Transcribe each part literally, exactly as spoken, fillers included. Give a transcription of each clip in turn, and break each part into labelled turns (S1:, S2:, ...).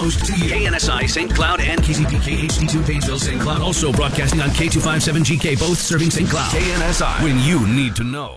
S1: most to you. K N S I, Saint Cloud, and K Z P K H D two, Painesville, Saint Cloud. Also broadcasting on K two fifty-seven G K, both serving Saint Cloud. K N S I, when you need to know.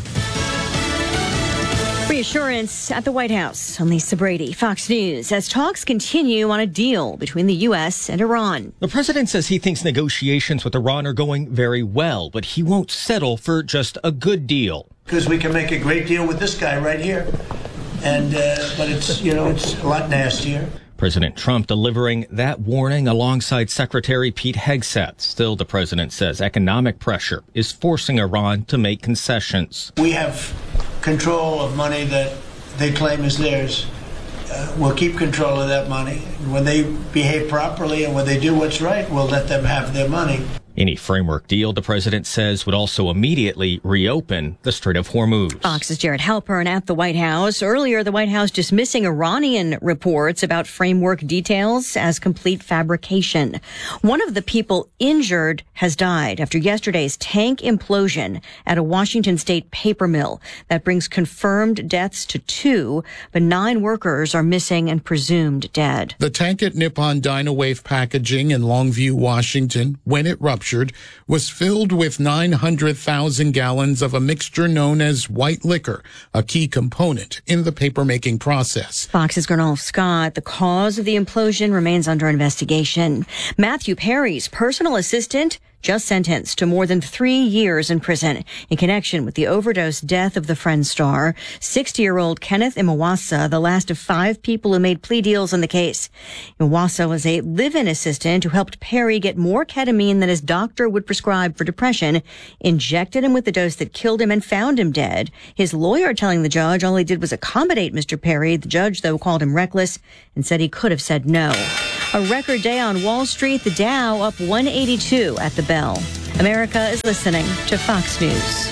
S2: Reassurance at the White House. I'm Lisa Brady, Fox News, as talks continue on a deal between the U S and Iran.
S3: The president says he thinks negotiations with Iran are going very well, but he won't settle for just a good deal.
S4: Because we can make a great deal with this guy right here. And, uh, but it's, you know, it's a lot nastier.
S3: President Trump delivering that warning alongside Secretary Pete Hegseth. Still, the president says economic pressure is forcing Iran to make concessions.
S4: We have control of money that they claim is theirs. Uh, we'll keep control of that money. When they behave properly and when they do what's right, we'll let them have their money.
S3: Any framework deal, the president says, would also immediately reopen the Strait of Hormuz.
S2: Fox's Jared Halpern at the White House. Earlier, the White House dismissing Iranian reports about framework details as complete fabrication. One of the people injured has died after yesterday's tank implosion at a Washington state paper mill. That brings confirmed deaths to two, but nine workers are missing and presumed dead.
S5: The tank at Nippon Dynawave Packaging in Longview, Washington, when it ruptured, was filled with nine hundred thousand gallons of a mixture known as white liquor, a key component in the paper-making process.
S2: Fox's Gernolf Scott. The cause of the implosion remains under investigation. Matthew Perry's personal assistant just sentenced to more than three years in prison in connection with the overdose death of the Friends star. sixty-year-old Kenneth Imawasa, the last of five people who made plea deals in the case. Imawasa was a live-in assistant who helped Perry get more ketamine than his doctor would prescribe for depression, injected him with the dose that killed him, and found him dead. His lawyer telling the judge all he did was accommodate Mister Perry. The judge, though, called him reckless and said he could have said no. A record day on Wall Street, the Dow up one eighty-two at the bell. America is listening to Fox News.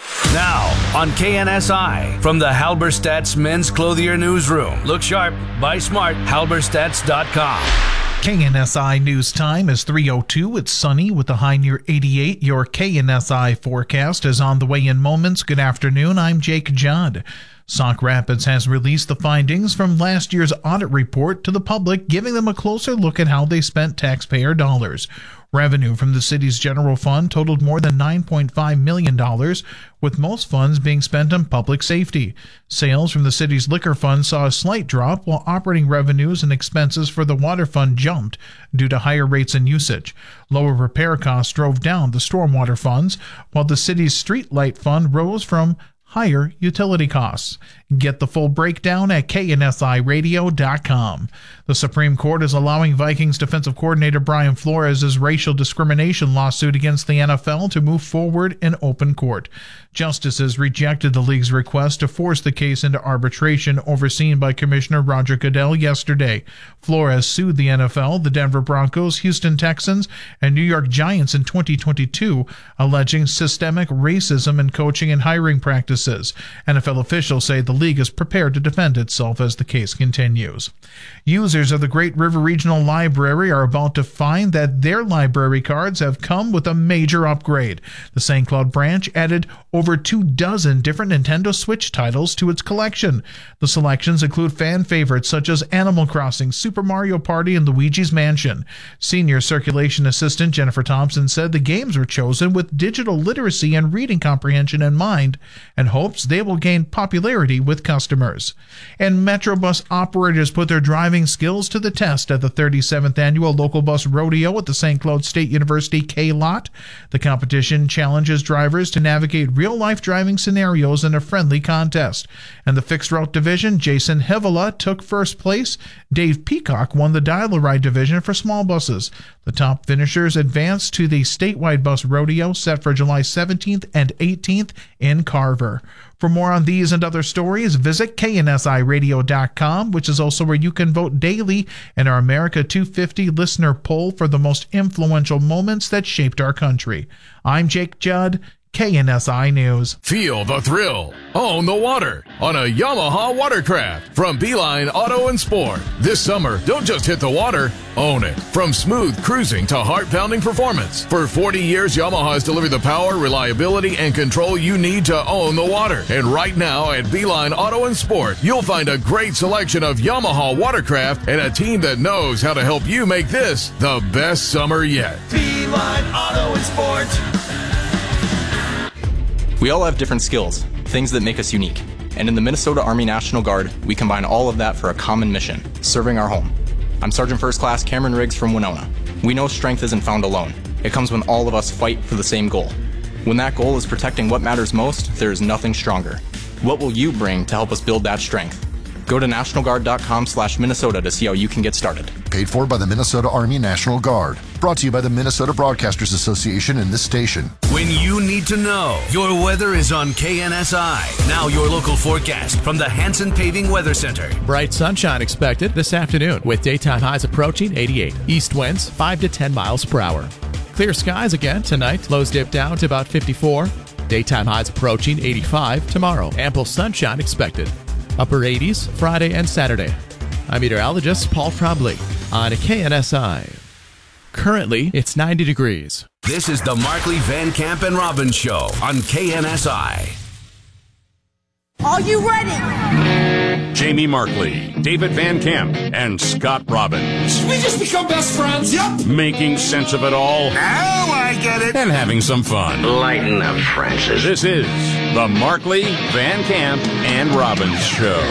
S1: Now on K N S I, from the Halberstadt's Men's Clothier Newsroom. Look sharp, buy smart, halberstadts dot com.
S6: K N S I News Time is three oh two. It's sunny with a high near eighty-eight. Your K N S I forecast is on the way in moments. Good afternoon. I'm Jake Judd. Sauk Rapids has released the findings from last year's audit report to the public, giving them a closer look at how they spent taxpayer dollars. Revenue from the city's general fund totaled more than nine point five million dollars, with most funds being spent on public safety. Sales from the city's liquor fund saw a slight drop, while operating revenues and expenses for the water fund jumped due to higher rates and usage. Lower repair costs drove down the stormwater funds, while the city's street light fund rose from higher utility costs. Get the full breakdown at K N S I radio dot com. The Supreme Court is allowing Vikings defensive coordinator Brian Flores' racial discrimination lawsuit against the N F L to move forward in open court. Justices rejected the league's request to force the case into arbitration overseen by Commissioner Roger Goodell yesterday. Flores sued the N F L, the Denver Broncos, Houston Texans, and New York Giants in twenty twenty-two, alleging systemic racism in coaching and hiring practices. N F L officials say the league is prepared to defend itself as the case continues. Users of the Great River Regional Library are about to find that their library cards have come with a major upgrade. The Saint Cloud branch added over two dozen different Nintendo Switch titles to its collection. The selections include fan favorites such as Animal Crossing, Super Mario Party, and Luigi's Mansion. Senior circulation assistant Jennifer Thompson said the games were chosen with digital literacy and reading comprehension in mind, and hopes they will gain popularity with customers. And Metrobus operators put their driving skills to the test at the thirty-seventh Annual Local Bus Rodeo at the Saint Cloud State University K-Lot. The competition challenges drivers to navigate real-life driving scenarios in a friendly contest. And the fixed route division, Jason Hevola took first place. Dave Peacock won the dial-a-ride division for small buses. The top finishers advanced to the statewide bus rodeo set for July seventeenth and eighteenth in Carver. For more on these and other stories, visit K N S I radio dot com, which is also where you can vote daily in our America two fifty listener poll for the most influential moments that shaped our country. I'm Jake Judd, K N S I News.
S7: Feel the thrill. Own the water on a Yamaha watercraft from Beeline Auto and Sport. This summer, don't just hit the water, own it. From smooth cruising to heart-pounding performance. For forty years, Yamaha has delivered the power, reliability, and control you need to own the water. And right now at Beeline Auto and Sport, you'll find a great selection of Yamaha watercraft and a team that knows how to help you make this the best summer yet.
S8: Beeline Auto and Sport.
S9: We all have different skills, things that make us unique. And in the Minnesota Army National Guard, we combine all of that for a common mission, serving our home. I'm Sergeant First Class Cameron Riggs from Winona. We know strength isn't found alone. It comes when all of us fight for the same goal. When that goal is protecting what matters most, there is nothing stronger. What will you bring to help us build that strength? Go to national guard dot com slash Minnesota to see how you can get started.
S10: Paid for by the Minnesota Army National Guard. Brought to you by the Minnesota Broadcasters Association and this station.
S1: When you need to know, your weather is on K N S I. Now your local forecast from the Hanson Paving Weather Center.
S11: Bright sunshine expected this afternoon with daytime highs approaching eighty-eight. East winds five to ten miles per hour. Clear skies again tonight. Lows dip down to about fifty-four. Daytime highs approaching eighty-five tomorrow. Ample sunshine expected. Upper eighties Friday and Saturday. I'm meteorologist Paul Trombley on K N S I. Currently, it's ninety degrees.
S1: This is the Markley, Van Camp, and Robbins Show on K N S I.
S12: Are you ready?
S13: Jamie Markley, David Van Camp, and Scott Robbins.
S14: Did we just become best friends? Yep.
S13: Making sense of it all.
S14: Now I get it.
S13: And having some fun.
S14: Lighten up, Francis.
S13: This is the Markley, Van Camp, and Robbins Show.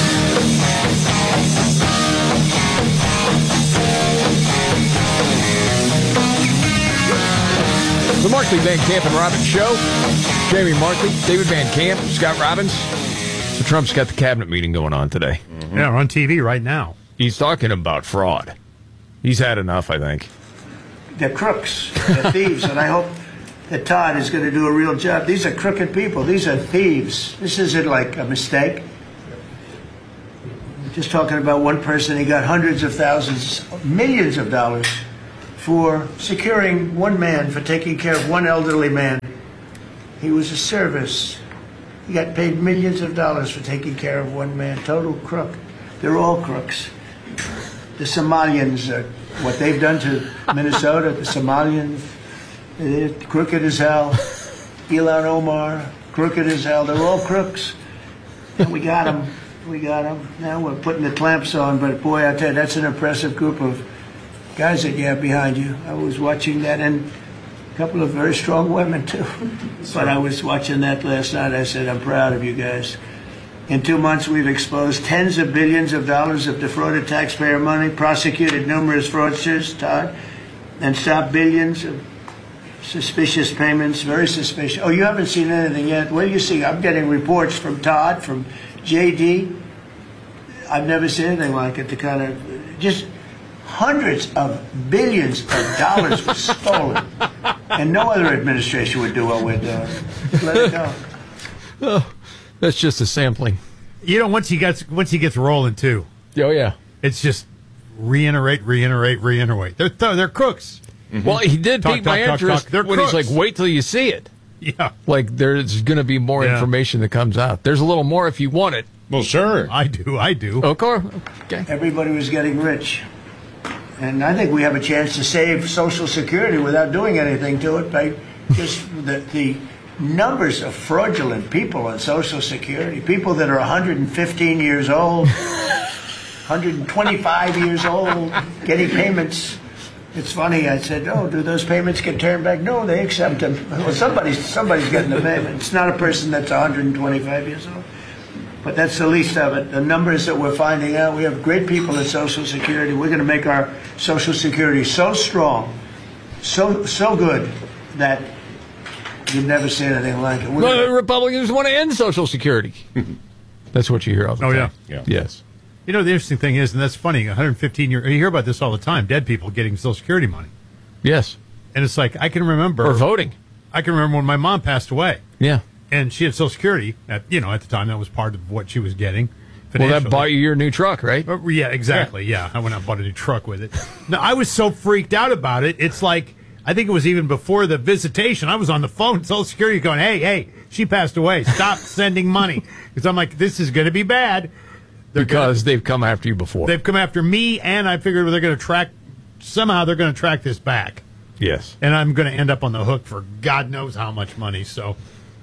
S15: The Markley, Van Camp, and Robbins Show. Jamie Markley, David Van Camp, Scott Robbins. So Trump's got the cabinet meeting going on today.
S16: Mm-hmm. Yeah, we're on T V right now.
S15: He's talking about fraud. He's had enough, I think.
S4: They're crooks. They're thieves, and I hope that Todd is going to do a real job. These are crooked people. These are thieves. This isn't like a mistake. We're just talking about one person. He got hundreds of thousands, millions of dollars for securing one man, for taking care of one elderly man. He was a service. He got paid millions of dollars for taking care of one man. Total crook. They're all crooks. The Somalians, are, what they've done to Minnesota, the Somalians, they're crooked as hell. Ilhan Omar, crooked as hell. They're all crooks. And we got them. We got them. Now we're putting the clamps on. But boy, I tell you, that's an impressive group of guys that you have behind you. I was watching that, and a couple of very strong women, too. But I was watching that last night. I said, I'm proud of you guys. In two months, we've exposed tens of billions of dollars of defrauded taxpayer money, prosecuted numerous fraudsters, Todd, and stopped billions of suspicious payments, very suspicious. Oh, you haven't seen anything yet? Well, you see, I'm getting reports from Todd, from J D. I've never seen anything like it. The kind of, just hundreds of billions of dollars was stolen. And no other administration would do what we're doing. Let it go.
S15: Oh, that's just a sampling.
S16: You know, once he gets once he gets rolling, too.
S15: Oh, yeah.
S16: It's just reiterate, reiterate, reiterate. They're, they're crooks.
S15: Mm-hmm. Well, he did
S16: talk,
S15: pique
S16: talk,
S15: my
S16: talk,
S15: interest
S16: talk. They're
S15: when
S16: crooks.
S15: he's like, wait till you see it.
S16: Yeah.
S15: Like, there's going to be more
S16: yeah.
S15: information that comes out. There's a little more if you want it.
S16: Well, sure. I do, I do.
S15: Okay. okay.
S4: Everybody was getting rich. And I think we have a chance to save Social Security without doing anything to it by just the, the numbers of fraudulent people on Social Security. People that are one hundred fifteen years old, one hundred twenty-five years old, getting payments. It's funny, I said, oh, do those payments get turned back? No, they accept them. Well, somebody's, somebody's getting the payment. It's not a person that's one hundred twenty-five years old. But that's the least of it. The numbers that we're finding out, we have great people at Social Security. We're going to make our Social Security so strong, so so good, that you've never seen anything like it. We're
S15: Well,
S4: gonna,
S15: the Republicans want to end Social Security. That's what you hear all the
S16: oh,
S15: time.
S16: yeah.
S15: yeah. Yes.
S16: You know, the interesting thing is, and that's funny, one hundred fifteen years, you hear about this all the time, dead people getting Social Security money.
S15: Yes.
S16: And it's like, I can remember.
S15: Or voting.
S16: I can remember when my mom passed away.
S15: Yeah.
S16: And she had Social Security. At, you know, at the time, that was part of what she was getting.
S15: Well, that bought you your new truck, right?
S16: Uh, yeah, exactly. Yeah. yeah. I went out and bought a new truck with it. No, I was so freaked out about it. It's like, I think it was even before the visitation. I was on the phone, Social Security going, hey, hey, she passed away. Stop sending money. Because I'm like, this is going to be bad.
S15: They're because gonna, they've come after you before.
S16: They've come after me, and I figured they're going to track, somehow they're going to track this back.
S15: Yes.
S16: And I'm going to end up on the hook for God knows how much money, so...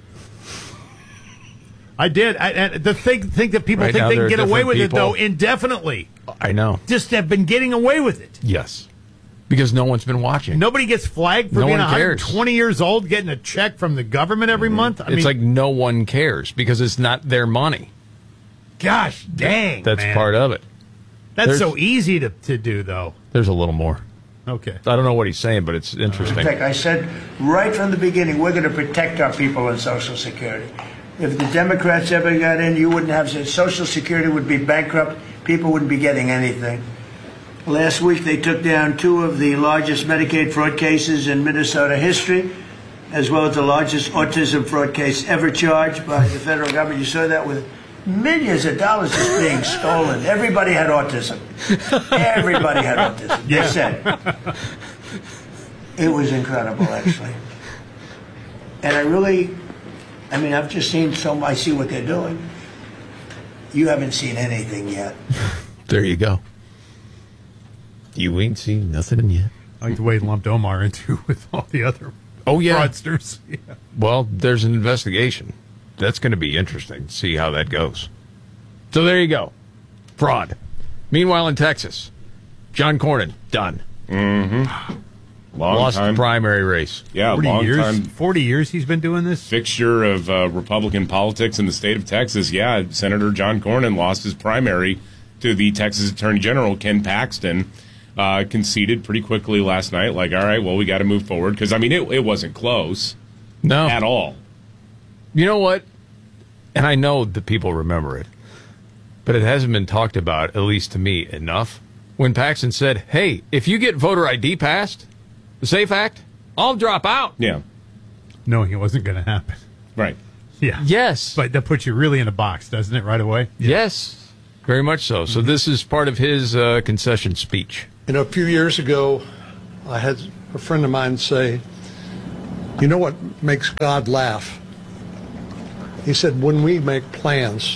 S16: I did. I, and the thing, think that people
S15: right
S16: think they can get away with
S15: people.
S16: it, though, indefinitely.
S15: I know.
S16: Just have been getting away with it.
S15: Yes. Because no one's been watching.
S16: Nobody gets flagged for
S15: no
S16: being
S15: one
S16: one hundred
S15: cares.
S16: twenty years old, getting a check from the government every
S15: mm-hmm.
S16: month. I
S15: it's
S16: mean,
S15: like no one cares because it's not their money.
S16: Gosh dang,
S15: That's
S16: man.
S15: part of it.
S16: That's
S15: there's,
S16: so easy to, to do, though.
S15: There's a little more.
S16: Okay.
S15: I don't know what he's saying, but it's interesting.
S4: Protect. I said right from the beginning, we're going to protect our people on Social Security. If the Democrats ever got in, you wouldn't have Social Security would be bankrupt. People wouldn't be getting anything. Last week, they took down two of the largest Medicaid fraud cases in Minnesota history, as well as the largest autism fraud case ever charged by the federal government. You saw that with millions of dollars just being stolen. Everybody had autism. Everybody had autism. They said. It was incredible, actually. And I really, I mean, I've just seen some, I see what they're doing. You haven't seen anything yet.
S15: There you go. You ain't seen nothing yet.
S16: I like the way he lumped Omar into with all the other
S15: oh, yeah.
S16: fraudsters. Yeah.
S15: Well, there's an investigation. That's going to be interesting to see how that goes. So there you go. Fraud. Meanwhile, in Texas, John Cornyn, done.
S17: Mm-hmm. Long
S15: Lost
S17: time.
S15: the primary race.
S17: Yeah,
S16: forty
S17: long
S16: years,
S17: time.
S16: forty years he's been doing this?
S17: Fixture of uh, Republican politics in the state of Texas. Yeah, Senator John Cornyn lost his primary to the Texas Attorney General, Ken Paxton. Uh, conceded pretty quickly last night, like, all right, well, we got to move forward. Because, I mean, it, it wasn't close.
S15: No.
S17: At all.
S15: You know what? And I know that people remember it, but it hasn't been talked about, at least to me, enough. When Paxton said, hey, if you get voter I D passed, the SAFE Act, I'll drop out.
S17: Yeah.
S16: Knowing it wasn't going to happen.
S17: Right.
S16: Yeah.
S15: Yes.
S16: But that puts you really in a box, doesn't it, right away?
S15: Yeah. Yes. Very much so. So this is part of his uh, concession speech.
S18: You know, a few years ago, I had a friend of mine say, you know what makes God laugh? He said, when we make plans.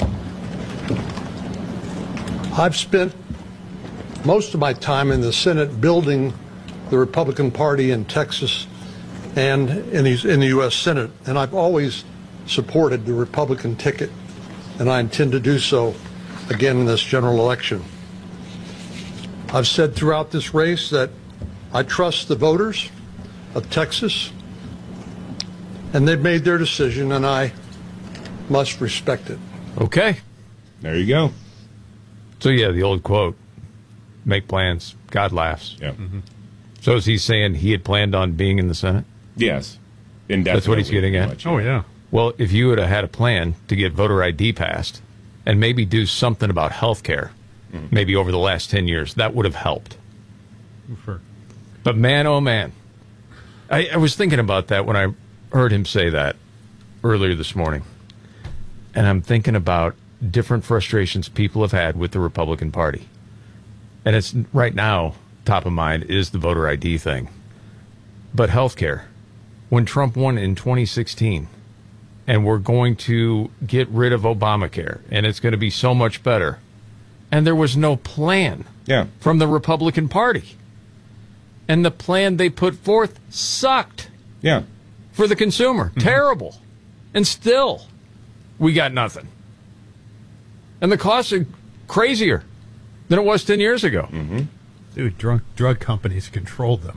S18: I've spent most of my time in the Senate building the Republican Party in Texas and in the, in the U S Senate, and I've always supported the Republican ticket, and I intend to do so again in this general election. I've said throughout this race that I trust the voters of Texas, and they've made their decision, and I must respect it.
S15: Okay.
S17: There you go.
S15: So, yeah, the old quote, make plans, God laughs.
S17: Yeah. Mm-hmm.
S15: So is he saying he had planned on being in the Senate?
S17: Yes. Indefinitely.
S15: That's what he's getting at?
S16: Much, yeah. Oh, yeah.
S15: Well, if you would have had a plan to get voter I D passed and maybe do something about health care, mm-hmm. maybe over the last ten years, that would have helped.
S16: For-
S15: but man, oh man, I, I was thinking about that when I heard him say that earlier this morning. And I'm thinking about different frustrations people have had with the Republican Party. And it's right now, top of mind, is the voter I D thing. But health care. When Trump won in twenty sixteen, and we're going to get rid of Obamacare, and it's going to be so much better. And there was no plan
S17: yeah.
S15: from the Republican Party. And the plan they put forth sucked.
S17: Yeah.
S15: For the consumer. Mm-hmm. Terrible. And still, we got nothing. And the costs are crazier than it was ten years ago.
S17: Mm-hmm.
S16: Dude, drug, drug companies control them.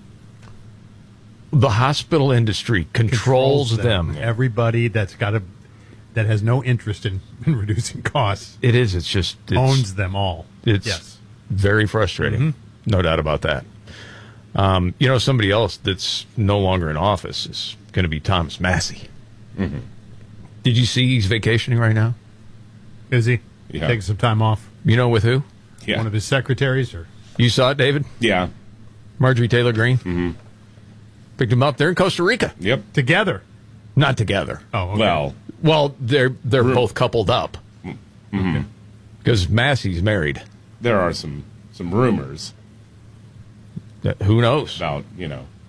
S15: The hospital industry controls, controls them.
S16: them. Everybody that's got a that has no interest in, in reducing costs.
S15: It is. It's just it's,
S16: owns them all.
S15: It's
S16: yes.
S15: very frustrating. Mm-hmm. No doubt about that. Um, you know, somebody else that's no longer in office is going to be Thomas Massie.
S17: Mm-hmm.
S15: Did you see he's vacationing right now?
S16: Is he?
S17: Yeah.
S16: Taking some time off.
S15: You know with who?
S17: Yeah.
S16: One of his secretaries, or
S15: you saw it, David?
S17: Yeah.
S15: Marjorie Taylor Greene.
S17: Mm-hmm.
S15: Picked him up there in Costa Rica.
S17: Yep.
S16: Together.
S15: Not together.
S16: Oh, okay.
S17: Well,
S15: well, they're they're
S17: Room.
S15: both coupled up.
S17: Mm-hmm.
S15: Because Massey's married.
S17: There are some some rumors.
S15: That, who knows
S17: about you know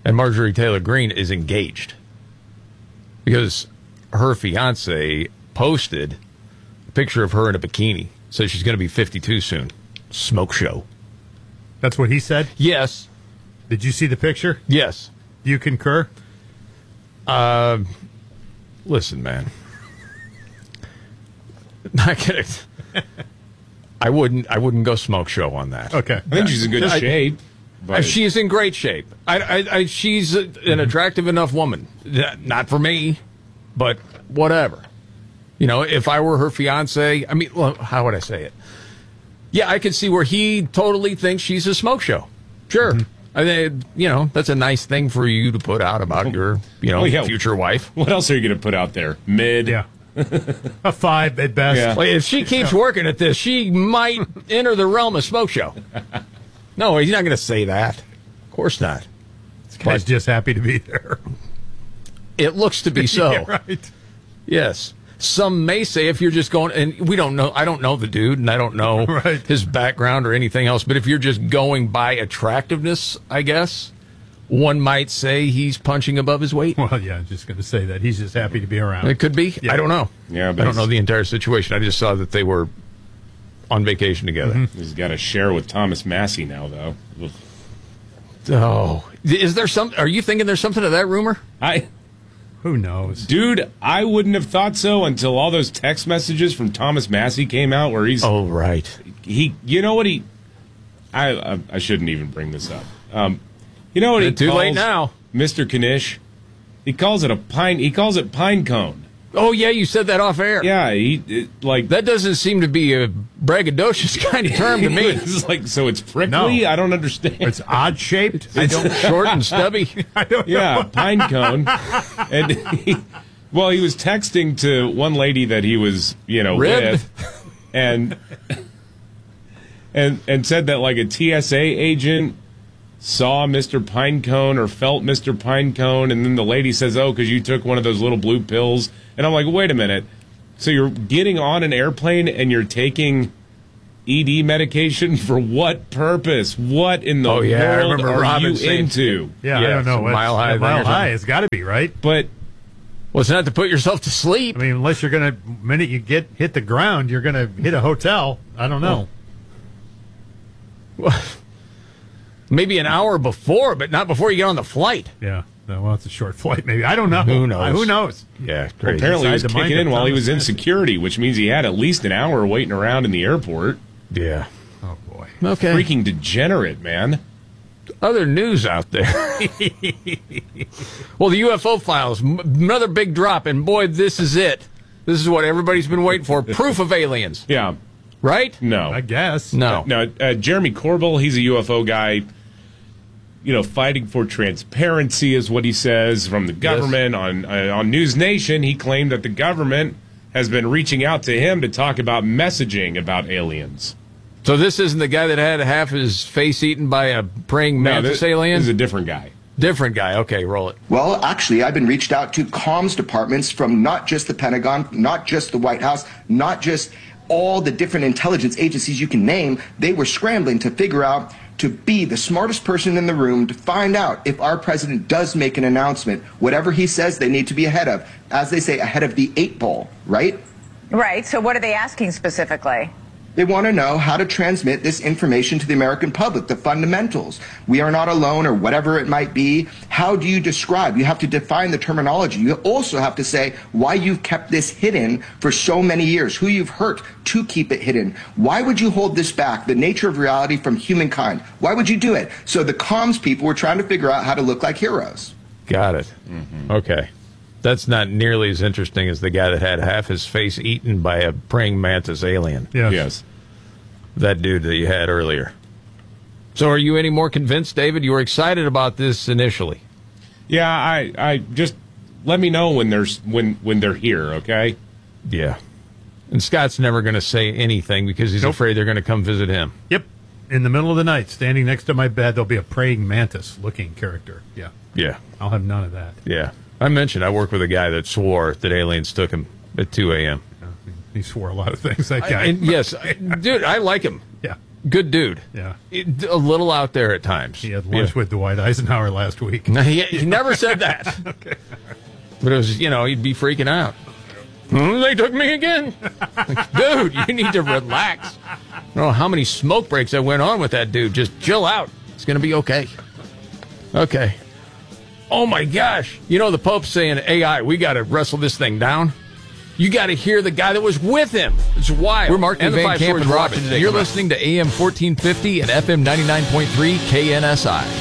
S15: And Marjorie Taylor Greene is engaged because her fiance posted a picture of her in a bikini. Says she's going to be fifty-two soon. Smoke show.
S16: That's what he said?
S15: Yes.
S16: Did you see the picture?
S15: Yes.
S16: Do you concur?
S15: Uh, listen, man. Not kidding. I wouldn't. I wouldn't go smoke show on that.
S16: Okay.
S17: I think she's in good
S15: I,
S17: shape. But
S15: she's in great shape. I, I, I, she's a, an attractive enough woman. Not for me, but whatever. You know, if I were her fiance, I mean, well, how would I say it? Yeah, I could see where he totally thinks she's a smoke show. Sure. Mm-hmm. I mean, you know, that's a nice thing for you to put out about your, you know, well, yeah. future wife.
S17: What else are you going to put out there? Mid?
S16: Yeah. A five at best.
S15: Yeah. Well, if she keeps working at this, she might enter the realm of smoke show. No, he's not going to say that. Of course not.
S16: This guy's just happy to be there.
S15: It looks to be so.
S16: Yeah, right.
S15: Yes. Some may say if you're just going, and we don't know, I don't know the dude, and I don't know
S16: right.
S15: his background or anything else, but if you're just going by attractiveness, I guess, one might say he's punching above his weight.
S16: Well, yeah, I'm just going to say that. He's just happy to be around.
S15: It could be. Yeah. I don't know.
S17: Yeah,
S15: but I don't know the entire situation. I just saw that they were on vacation together.
S17: Mm-hmm. He's got to share with Thomas Massey now, though. Ugh.
S15: Oh. Is there some, are you thinking there's something to that rumor?
S17: I...
S16: Who knows?
S17: Dude, I wouldn't have thought so until all those text messages from Thomas Massey came out where he's...
S15: Oh, right.
S17: He, you know what he... I I, I shouldn't even bring this up. Um, you know what he
S15: Too
S17: calls
S15: late now.
S17: Mister Knish? He calls it a pine... He calls it pine cone.
S15: Oh, yeah, you said that off air.
S17: Yeah, he... It, like...
S15: That doesn't seem to be a braggadocious kind of term to me.
S17: It's like, so it's prickly?
S16: No.
S17: I don't understand.
S16: It's odd-shaped?
S15: I don't... Short and stubby?
S16: I don't know.
S17: Yeah, pine cone. And he, well, he was texting to one lady that he was, you know,
S15: Ribbed?
S17: with, and and and said that like a T S A agent saw Mister Pinecone or felt Mister Pinecone, and then the lady says, "Oh, because you took one of those little blue pills." And I'm like, "Wait a minute! So you're getting on an airplane and you're taking E D medication for what purpose? What in the
S15: oh, yeah,
S17: world
S15: I
S17: are
S15: Robin
S17: you
S15: saying,
S17: into?"
S16: Yeah, yeah, I don't know.
S15: Mile high.
S16: Mile high. It's got to be, right?
S17: But
S15: well, it's not to put yourself to sleep.
S16: I mean, unless you're going to, the minute you get hit the ground, you're going to hit a hotel. I don't know.
S15: Well, maybe an hour before, but not before you get on the flight.
S16: Yeah. Well, it's a short flight, maybe. I don't know.
S15: Who knows?
S16: Uh, who knows?
S15: Yeah,
S17: well, apparently he was kicking in while he was in security, which means he had at least an hour waiting around in the airport.
S15: Yeah.
S16: Oh, boy.
S15: Okay.
S17: Freaking degenerate, man.
S15: Other news out there. Well, the U F O files, m- another big drop, and boy, this is it. This is what everybody's been waiting for. Proof of aliens.
S17: Yeah.
S15: Right?
S17: No.
S16: I guess.
S15: No.
S17: Uh, no, uh, Jeremy Corbell, he's a U F O guy, you know, fighting for transparency is what he says from the government. Yes. On, uh, on News Nation, he claimed that the government has been reaching out to him to talk about messaging about aliens.
S15: So this isn't the guy that had half his face eaten by a praying mantis
S17: no, this,
S15: alien?
S17: This is a different guy.
S15: Different guy. Okay, roll it.
S19: Well, actually, I've been reached out to comms departments from not just the Pentagon, not just the White House, not just all the different intelligence agencies you can name. They were scrambling to figure out, to be the smartest person in the room, to find out if our president does make an announcement, whatever he says they need to be ahead of, as they say, ahead of the eight ball, right?
S20: Right. So what are they asking specifically?
S19: They want to know how to transmit this information to the American public, the fundamentals. We are not alone, or whatever it might be. How do you describe? You have to define the terminology. You also have to say why you've kept this hidden for so many years, who you've hurt to keep it hidden. Why would you hold this back, the nature of reality from humankind? Why would you do it? So the comms people were trying to figure out how to look like heroes.
S15: Got it. Mm-hmm. Okay. That's not nearly as interesting as the guy that had half his face eaten by a praying mantis alien.
S16: Yes.
S17: Yes.
S15: That dude that you had earlier. So are you any more convinced, David? You were excited about this initially.
S17: Yeah, I, I just let me know when there's when when they're here, okay?
S15: Yeah. And Scott's never going to say anything because he's nope. afraid they're going to come visit him.
S16: Yep. In the middle of the night, standing next to my bed, there'll be a praying mantis looking character. Yeah.
S15: Yeah.
S16: I'll have none of that.
S15: Yeah. I mentioned I work with a guy that swore that aliens took him at two a.m.
S16: He swore a lot of things, that guy.
S15: I, and yes, dude, I like him.
S16: Yeah.
S15: Good dude.
S16: Yeah.
S15: It, a little out there at times.
S16: He had lunch
S15: yeah.
S16: with Dwight Eisenhower last week.
S15: No, he, he never said that.
S16: Okay.
S15: But it was, you know, he'd be freaking out. Hmm, they took me again. Like, dude, you need to relax. I don't know how many smoke breaks that went on with that dude. Just chill out. It's going to be okay. Okay. Oh, my gosh. You know, the Pope's saying, A I, we got to wrestle this thing down. You got to hear the guy that was with him. It's wild.
S21: We're Mark
S15: and
S21: Van Camp and Robin.
S15: Today.
S21: You're listening to A M fourteen fifty and F M ninety-nine point three K N S I.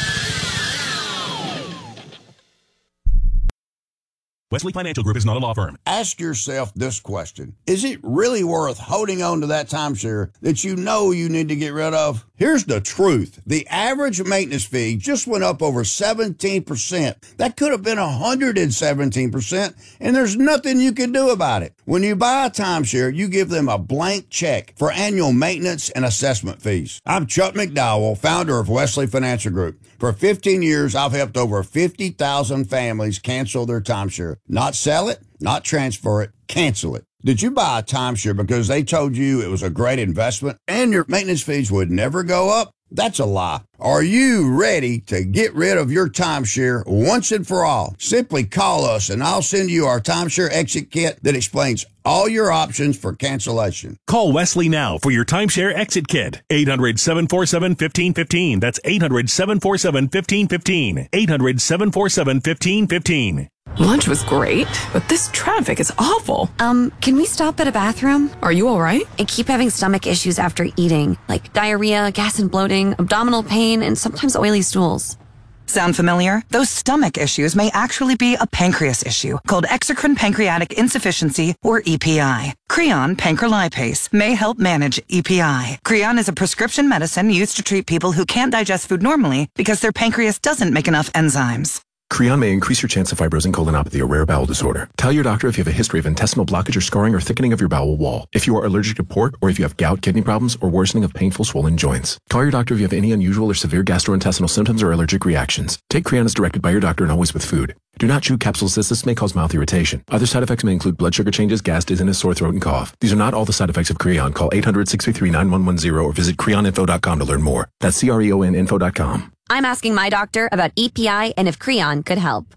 S22: Wesley Financial Group is not a law firm.
S23: Ask yourself this question. Is it really worth holding on to that timeshare that you know you need to get rid of? Here's the truth. The average maintenance fee just went up over seventeen percent. That could have been one hundred seventeen percent, and there's nothing you can do about it. When you buy a timeshare, you give them a blank check for annual maintenance and assessment fees. I'm Chuck McDowell, founder of Wesley Financial Group. For fifteen years, I've helped over fifty thousand families cancel their timeshare. Not sell it, not transfer it, cancel it. Did you buy a timeshare because they told you it was a great investment and your maintenance fees would never go up? That's a lie. Are you ready to get rid of your timeshare once and for all? Simply call us and I'll send you our timeshare exit kit that explains all your options for cancellation.
S22: Call Wesley now for your timeshare exit kit. eight hundred, seven four seven, one five one five. That's eight hundred, seven four seven, one five one five. eight hundred, seven four seven, one five one five.
S24: Lunch was great, but this traffic is awful.
S25: Um, can we stop at a bathroom?
S24: Are you all right?
S25: I keep having stomach issues after eating, like diarrhea, gas and bloating, abdominal pain, and sometimes oily stools.
S26: Sound familiar? Those stomach issues may actually be a pancreas issue called exocrine pancreatic insufficiency, or E P I. Creon pancrelipase may help manage E P I. Creon is a prescription medicine used to treat people who can't digest food normally because their pancreas doesn't make enough enzymes.
S27: Creon may increase your chance of fibrosing colonopathy, a rare bowel disorder. Tell your doctor if you have a history of intestinal blockage or scarring or thickening of your bowel wall, if you are allergic to pork, or if you have gout, kidney problems, or worsening of painful swollen joints. Call your doctor if you have any unusual or severe gastrointestinal symptoms or allergic reactions. Take Creon as directed by your doctor and always with food. Do not chew capsules as this may cause mouth irritation. Other side effects may include blood sugar changes, gas, dizziness, sore throat, and cough. These are not all the side effects of Creon. Call eight hundred, six three three, nine one one zero or visit creon info dot com to learn more. That's C R E O N info dot com.
S25: I'm asking my doctor about E P I and if Creon could help.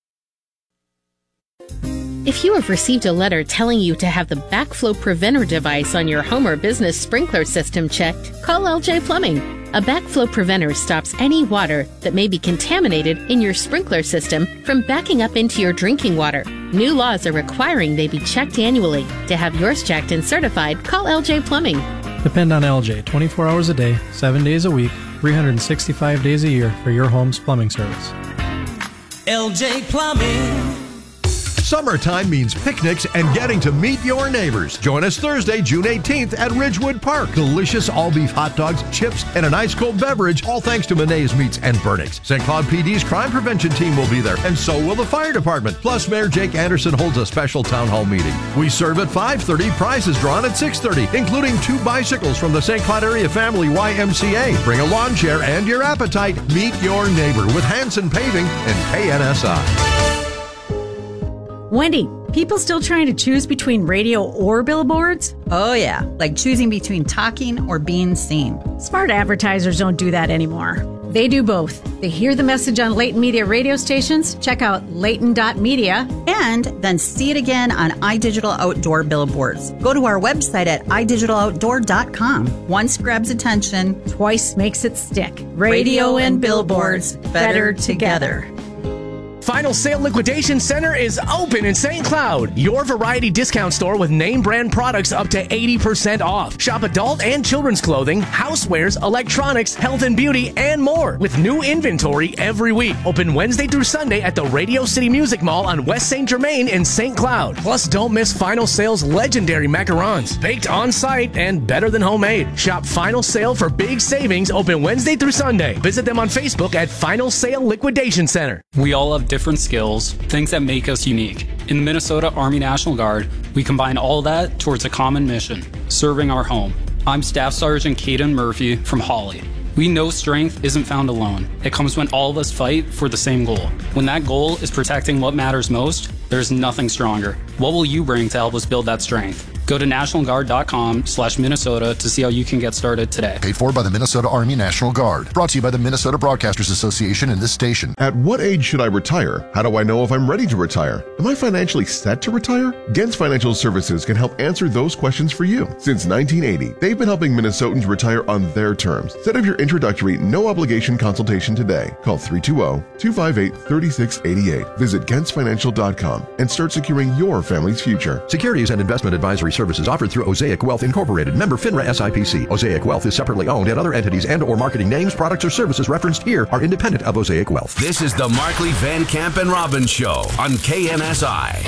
S28: If you have received a letter telling you to have the backflow preventer device on your home or business sprinkler system checked, call L J Plumbing. A backflow preventer stops any water that may be contaminated in your sprinkler system from backing up into your drinking water. New laws are requiring they be checked annually. To have yours checked and certified, call L J Plumbing.
S29: Depend on L J twenty-four hours a day, seven days a week, three hundred sixty-five days a year for your home's plumbing service.
S8: L J Plumbing.
S30: Summertime means picnics and getting to meet your neighbors. Join us Thursday, June eighteenth at Ridgewood Park. Delicious all-beef hot dogs, chips, and an ice-cold beverage, all thanks to Monet's Meats and Vernix. Saint Cloud P D's crime prevention team will be there, and so will the fire department. Plus, Mayor Jake Anderson holds a special town hall meeting. We serve at five thirty, prizes drawn at six thirty, including two bicycles from the Saint Cloud Area Family Y M C A. Bring a lawn chair and your appetite. Meet your neighbor with Hanson Paving and K N S I.
S31: Wendy, people still trying to choose between radio or billboards?
S32: Oh yeah, like choosing between talking or being seen.
S31: Smart advertisers don't do that anymore. They do both. They hear the message on Layton Media radio stations, check out layton dot media,
S32: and then see it again on iDigital Outdoor billboards. Go to our website at i digital outdoor dot com. Once grabs attention,
S31: twice makes it stick.
S32: Radio, radio and billboards, better together.
S33: Final Sale Liquidation Center is open in Saint Cloud. Your variety discount store with name brand products up to eighty percent off. Shop adult and children's clothing, housewares, electronics, health and beauty, and more with new inventory every week. Open Wednesday through Sunday at the Radio City Music Mall on West Saint Germain in Saint Cloud. Plus, don't miss Final Sale's legendary macarons, baked on site and better than homemade. Shop Final Sale for big savings open Wednesday through Sunday. Visit them on Facebook at Final Sale Liquidation Center.
S34: We all have different skills, things that make us unique. In the Minnesota Army National Guard, we combine all that towards a common mission, serving our home. I'm Staff Sergeant Caden Murphy from Hawley. We know strength isn't found alone. It comes when all of us fight for the same goal. When that goal is protecting what matters most, there's nothing stronger. What will you bring to help us build that strength? Go to national guard dot com slash Minnesota to see how you can get started today.
S1: Paid for by the Minnesota Army National Guard. Brought to you by the Minnesota Broadcasters Association and this station.
S2: At what age should I retire? How do I know if I'm ready to retire? Am I financially set to retire? Gens Financial Services can help answer those questions for you. Since nineteen eighty, they've been helping Minnesotans retire on their terms. Set up your introductory, no-obligation consultation today. Call three two zero, two five eight, three six eight eight. Visit gens financial dot com and start securing your family's future.
S30: Securities and investment advisory services offered through Osaic Wealth Incorporated, member FINRA S I P C. Osaic Wealth is separately owned, and other entities and or marketing names, products, or services referenced here are independent of Osaic Wealth.
S3: This is the Markley, Van Camp, and Robbins Show on K N S I.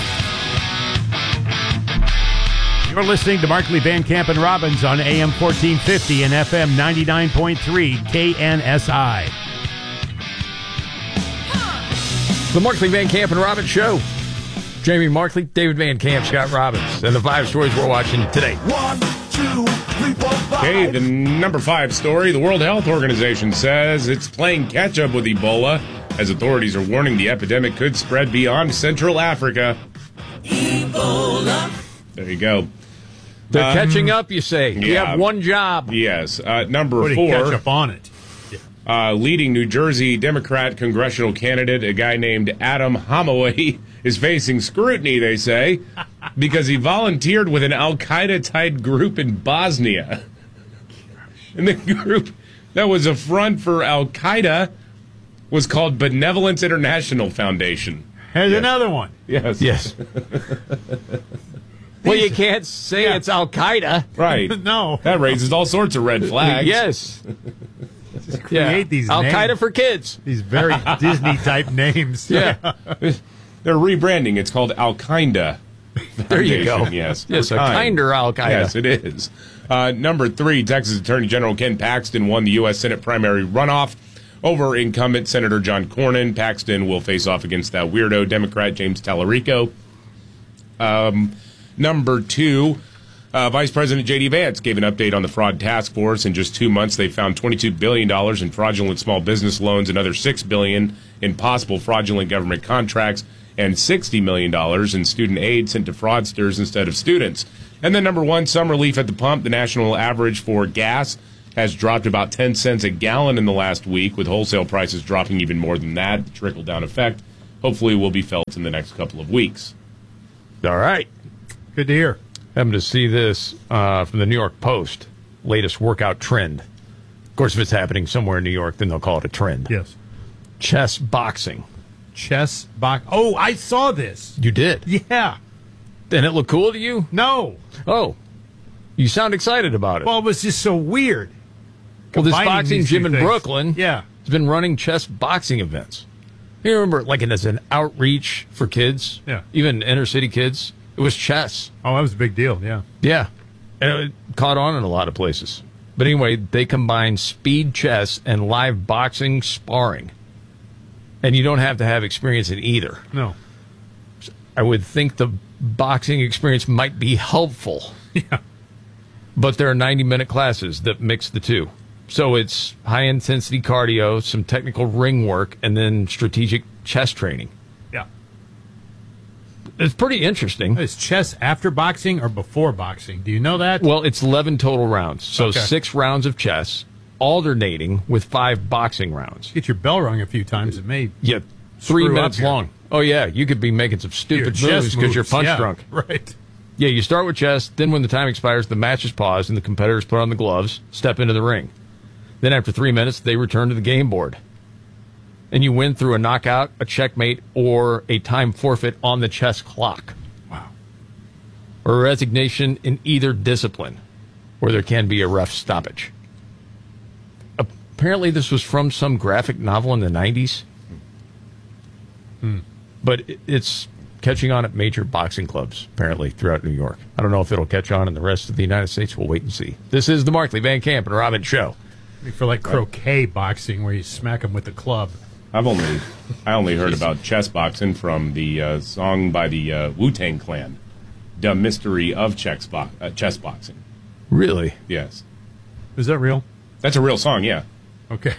S16: You're listening to Markley, Van Camp, and Robbins on A M fourteen fifty and F M ninety-nine point three K N S I.
S15: The Markley, Van Camp, and Robbins Show. Jamie Markley, David Van Camp, Scott Robbins, and the five stories we're watching today.
S3: One, two, three, four, five.
S17: Okay, the number five story. The World Health Organization says it's playing catch-up with Ebola as authorities are warning the epidemic could spread beyond Central Africa. Ebola. There you go.
S15: They're
S17: um,
S15: catching up, you say. You
S17: yeah.
S15: have one job.
S17: Yes. Uh, number
S16: Putting
S17: four.
S16: catch up on it.
S17: Uh, leading New Jersey Democrat congressional candidate, a guy named Adam Hamaway, is facing scrutiny, they say, because he volunteered with an Al-Qaeda-type group in Bosnia. And the group that was a front for Al-Qaeda was called Benevolence International Foundation.
S16: Here's
S17: yes.
S16: another one.
S17: Yes.
S15: Yes. Well, you can't say yeah. it's Al-Qaeda.
S17: Right.
S16: No.
S17: That raises all sorts of red flags.
S15: Yes.
S16: Just create yeah. these
S15: Al-Qaeda
S16: names.
S15: for kids.
S16: These very Disney-type names.
S17: Yeah. They're rebranding. It's called Al-Qaeda.
S15: There you go.
S17: Yes.
S15: Yes, a kinder Al-Qaeda.
S17: Yes, it is. Uh, number three, Texas Attorney General Ken Paxton won the U S Senate primary runoff over incumbent Senator John Cornyn. Paxton will face off against that weirdo Democrat James Tallarico. Um, number two, uh, Vice President J D Vance gave an update on the fraud task force. In just two months, they found twenty-two billion dollars in fraudulent small business loans, another six billion dollars in possible fraudulent government contracts, and sixty million dollars in student aid sent to fraudsters instead of students. And then number one, some relief at the pump. The national average for gas has dropped about ten cents a gallon in the last week, with wholesale prices dropping even more than that. The trickle-down effect hopefully will be felt in the next couple of weeks.
S15: All right.
S16: Good to hear.
S15: Happen to see this uh, from the New York Post, latest workout trend. Of course, if it's happening somewhere in New York, then they'll call it a trend.
S16: Yes.
S15: Chess boxing.
S16: Chess box. Oh, I saw this.
S15: You did?
S16: Yeah.
S15: And it looked cool to you?
S16: No.
S15: Oh. You sound excited about it.
S16: Well, it was just so weird.
S15: Well, this boxing gym in
S16: things.
S15: Brooklyn
S16: yeah.
S15: has been running chess boxing events. You remember, like, as an outreach for kids?
S16: Yeah.
S15: Even inner city kids? It was chess.
S16: Oh, that was a big deal, yeah.
S15: Yeah. And it caught on in a lot of places. But anyway, they combine speed chess and live boxing sparring. And you don't have to have experience in either.
S16: No.
S15: I would think the boxing experience might be helpful.
S16: Yeah.
S15: But there are ninety-minute classes that mix the two. So it's high-intensity cardio, some technical ring work, and then strategic chess training.
S16: Yeah.
S15: It's pretty interesting.
S16: Is chess after boxing or before boxing? Do you know that?
S15: Well, it's eleven total rounds. So
S16: okay.
S15: six rounds of chess, alternating with five boxing rounds.
S16: Get your bell rung a few times. It may
S15: Yeah, three minutes
S16: here.
S15: long. Oh, yeah, you could be making some stupid
S16: Your
S15: moves because you're punch
S16: yeah,
S15: drunk.
S16: Right.
S15: Yeah, you start with chess, then when the time expires, the match is paused, and the competitors put on the gloves, step into the ring. Then after three minutes, they return to the game board. And you win through a knockout, a checkmate, or a time forfeit on the chess clock.
S16: Wow.
S15: Or a resignation in either discipline, where there can be a ref stoppage. Apparently this was from some graphic novel in the nineties.
S16: Hmm.
S15: But it's catching on at major boxing clubs, apparently, throughout New York. I don't know if it'll catch on in the rest of the United States. We'll wait and see. This is the Markley, Van Camp, and Robbins Show.
S16: For like croquet boxing, where you smack them with the club.
S17: I've only, I only heard about chess boxing from the uh, song by the uh, Wu-Tang Clan, "The Mystery of Chess, bo- uh, chess Boxing."
S15: Really?
S17: Yes.
S16: Is that real?
S17: That's a real song, yeah.
S16: Okay.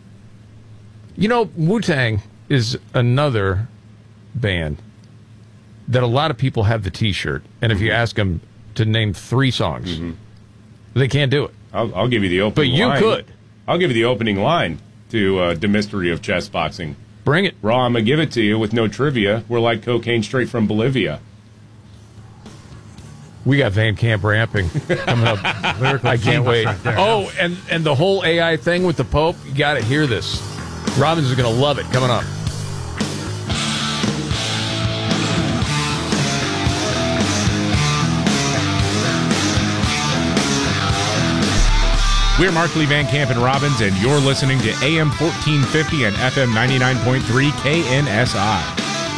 S15: You know, Wu-Tang is another band that a lot of people have the T-shirt, and if you ask them to name three songs.
S17: Mm-hmm.
S15: They can't do it.
S17: I'll, I'll give you the opening
S15: But you
S17: line.
S15: could.
S17: I'll give you the opening line to uh, The Mystery of Chess Boxing.
S15: Bring it.
S17: Raw, I'm going to give it to you with no trivia. We're like cocaine straight from Bolivia.
S15: We got Van Camp ramping coming up. I can't wait.
S16: Right there.
S15: Oh, and, and the whole A I thing with the Pope, you got to hear this. Robbins is going to love it coming up.
S4: We're Markley, Van Camp, and Robbins, and you're listening to A M fourteen fifty and F M ninety-nine point three K N S I.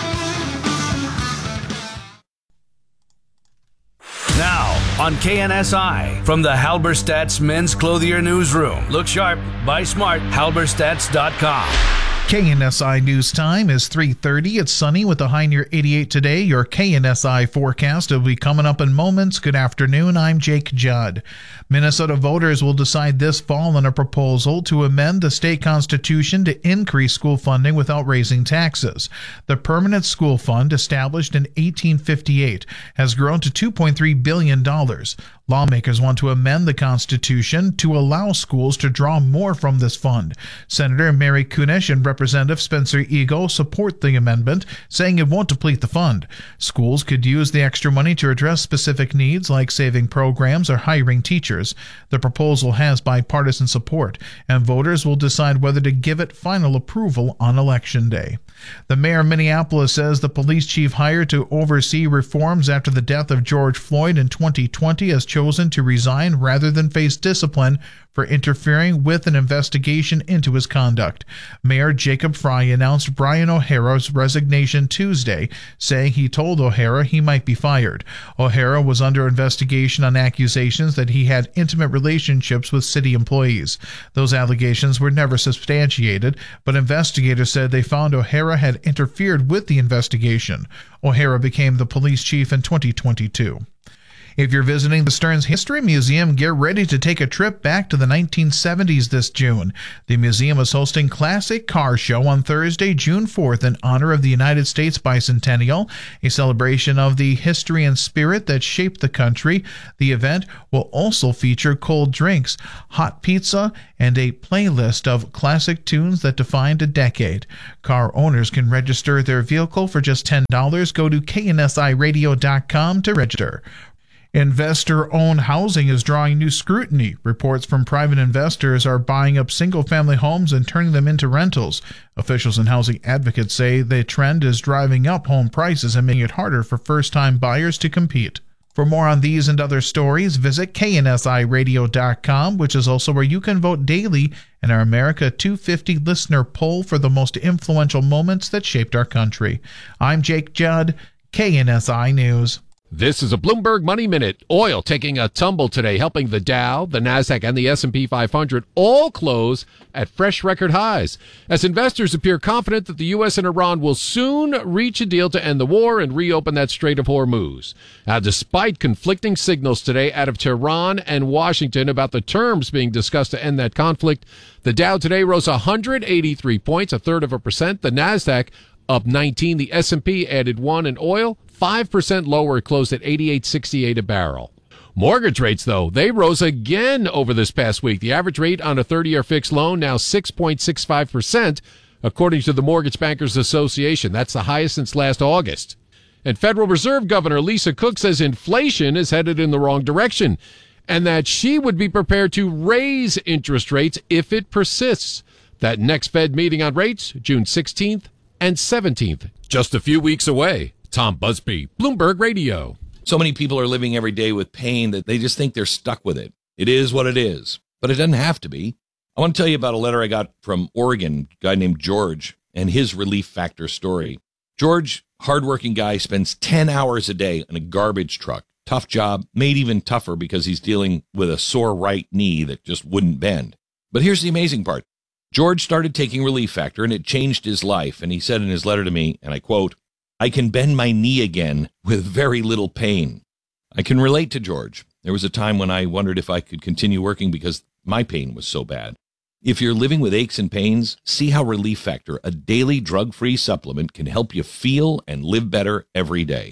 S3: Now, on K N S I, from the Halberstadt's Men's Clothier Newsroom. Look sharp, buy smart, halberstadts dot com.
S5: K N S I News Time is three thirty. It's sunny with a high near eighty-eight today. Your K N S I forecast will be coming up in moments. Good afternoon. I'm Jake Judd. Minnesota voters will decide this fall on a proposal to amend the state constitution to increase school funding without raising taxes. The permanent school fund, established in eighteen fifty-eight, has grown to two point three billion dollars. Lawmakers want to amend the Constitution to allow schools to draw more from this fund. Senator Mary Kunesh and Representative Spencer Ego support the amendment, saying it won't deplete the fund. Schools could use the extra money to address specific needs like saving programs or hiring teachers. The proposal has bipartisan support, and voters will decide whether to give it final approval on Election Day. The mayor of Minneapolis says the police chief hired to oversee reforms after the death of George Floyd in twenty twenty has chosen to resign rather than face discipline for interfering with an investigation into his conduct. Mayor Jacob Fry announced Brian O'Hara's resignation Tuesday, saying he told O'Hara he might be fired. O'Hara was under investigation on accusations that he had intimate relationships with city employees. Those allegations were never substantiated, but investigators said they found O'Hara had interfered with the investigation. O'Hara became the police chief in twenty twenty-two. If you're visiting the Stearns History Museum, get ready to take a trip back to the nineteen seventies this June. The museum is hosting Classic Car Show on Thursday, June fourth, in honor of the United States Bicentennial, a celebration of the history and spirit that shaped the country. The event will also feature cold drinks, hot pizza, and a playlist of classic tunes that defined a decade. Car owners can register their vehicle for just ten dollars. Go to K N S I radio dot com to register. Investor-owned housing is drawing new scrutiny. Reports from private investors are buying up single-family homes and turning them into rentals. Officials and housing advocates say the trend is driving up home prices and making it harder for first-time buyers to compete. For more on these and other stories, visit K N S I radio dot com, which is also where you can vote daily in our America two fifty listener poll for the most influential moments that shaped our country. I'm Jake Judd, K N S I News.
S6: This is a Bloomberg Money Minute. Oil taking a tumble today, helping the Dow, the Nasdaq, and the S and P five hundred all close at fresh record highs, as investors appear confident that the U S and Iran will soon reach a deal to end the war and reopen that Strait of Hormuz. Now, despite conflicting signals today out of Tehran and Washington about the terms being discussed to end that conflict, the Dow today rose one hundred eighty-three points, a third of a percent. The Nasdaq up nineteen. The S and P added one, and oil five percent lower. It closed at eighty-eight sixty-eight a barrel. Mortgage rates, though, they rose again over this past week. The average rate on a thirty-year fixed loan now six point six five percent, according to the Mortgage Bankers Association. That's the highest since last August. And Federal Reserve Governor Lisa Cook says inflation is headed in the wrong direction, and that she would be prepared to raise interest rates if it persists. That next Fed meeting on rates, June sixteenth and seventeenth, just a few weeks away. Tom Busby, Bloomberg Radio.
S7: So many people are living every day with pain that they just think they're stuck with it. It is what it is, but it doesn't have to be. I want to tell you about a letter I got from Oregon, a guy named George, and his Relief Factor story. George, hardworking guy, spends ten hours a day in a garbage truck. Tough job, made even tougher because he's dealing with a sore right knee that just wouldn't bend. But here's the amazing part. George started taking Relief Factor, and it changed his life. And he said in his letter to me, and I quote, "I can bend my knee again with very little pain." I can relate to George. There was a time when I wondered if I could continue working because my pain was so bad. If you're living with aches and pains, see how Relief Factor, a daily drug-free supplement, can help you feel and live better every day.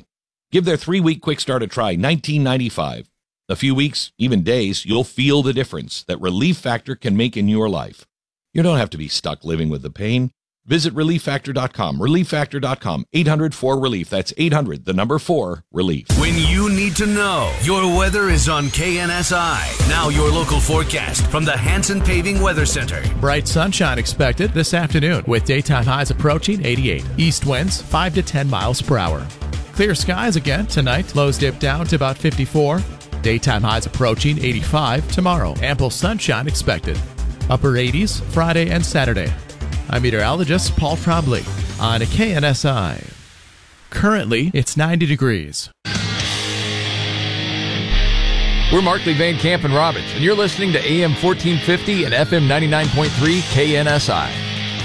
S7: Give their three-week quick start a try, nineteen ninety-five. A few weeks, even days, you'll feel the difference that Relief Factor can make in your life. You don't have to be stuck living with the pain. Visit relief factor dot com, relief factor dot com, eight hundred four relief. That's eight hundred, the number four, relief.
S3: When you need to know, your weather is on K N S I. Now your local forecast from the Hanson Paving Weather Center.
S9: Bright sunshine expected this afternoon with daytime highs approaching eighty-eight. East winds five to ten miles per hour. Clear skies again tonight. Lows dip down to about fifty-four. Daytime highs approaching eighty-five tomorrow. Ample sunshine expected. Upper eighties Friday and Saturday. I'm meteorologist Paul Trombley on K N S I. Currently, it's ninety degrees.
S15: We're Markley, Van Camp, and Robbins, and you're listening to A M fourteen fifty and F M ninety-nine point three K N S I.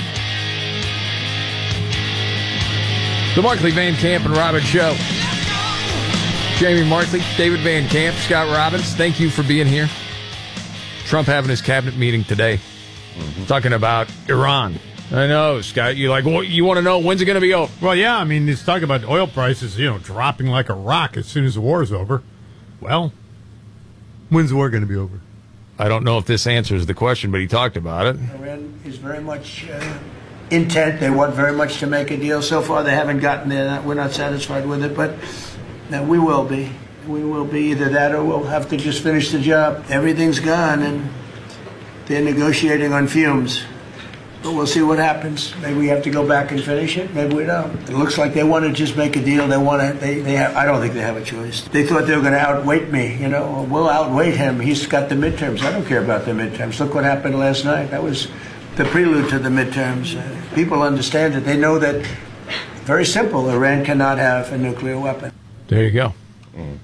S15: The Markley, Van Camp, and Robbins Show. Jamie Markley, David Van Camp, Scott Robbins, thank you for being here. Trump having his cabinet meeting today, mm-hmm. talking about Iran. I know, Scott. You like? Well, you want to know when's it going to be over?
S16: Well, yeah. I mean, he's talking about oil prices, you know, dropping like a rock as soon as the war is over. Well, when's the war going to be over?
S15: I don't know if this answers the question, but he talked about it.
S10: Iran is very much uh, intent. They want very much to make a deal. So far, they haven't gotten there. We're not satisfied with it, but uh, we will be. We will be either that or we'll have to just finish the job. Everything's gone, and they're negotiating on fumes. But we'll see what happens. Maybe we have to go back and finish it. Maybe we don't. It looks like they want to just make a deal. They want to. They. They have. I don't think they have a choice. They thought they were going to outweight me. You know, we'll outweigh him. He's got the midterms. I don't care about the midterms. Look what happened last night. That was the prelude to the midterms. Uh, people understand it. They know that. Very simple. Iran cannot have a nuclear weapon.
S15: There you go.
S17: Mm.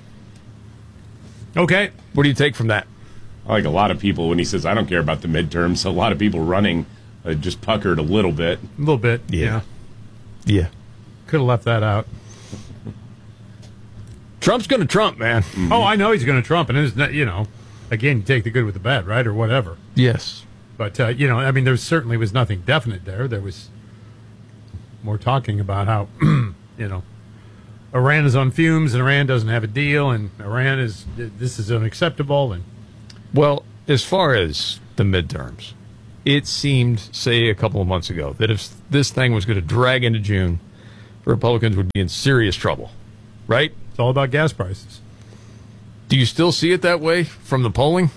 S15: Okay. What do you take from that?
S17: I like a lot of people when he says, I don't care about the midterms. A lot of people running uh, just puckered a little bit.
S16: A little bit.
S15: Yeah. Yeah.
S16: yeah. Could have left that out.
S15: Trump's going to Trump, man.
S16: Mm-hmm. Oh, I know he's going to Trump. And it's not, you know, again, you take the good with the bad, right? Or whatever.
S15: Yes.
S16: But, uh, you know, I mean, there certainly was nothing definite there. There was more talking about how, you know, Iran is on fumes and Iran doesn't have a deal and Iran is, this is unacceptable. And
S15: well, as far as the midterms, it seemed, say, a couple of months ago, that if this thing was going to drag into June, Republicans would be in serious trouble, right?
S16: It's all about gas prices.
S15: Do you still see it that way from the polling?